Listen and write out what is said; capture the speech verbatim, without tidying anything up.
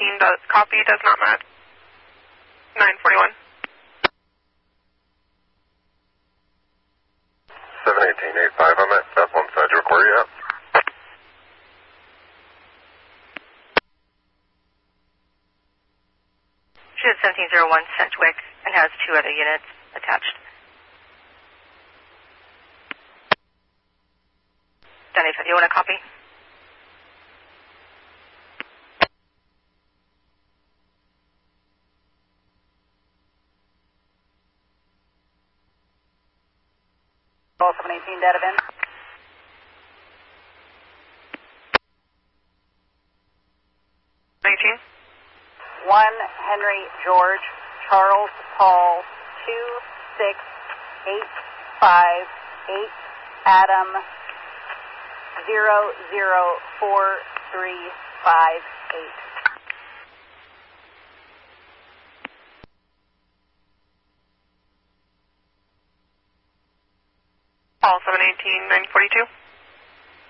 eighteen, does, copy, does not match. nine forty-one. seven eighteen eight five, I'm at F one side, you record yet? She is seventeen oh one Sedgwick and has two other units attached. Denny, you want a copy? Call seven eighteen, data bin. eighteen. one Henry George Charles Paul two six eight five eight Adam zero zero four three five eight. All seven eighteen, nine forty-two.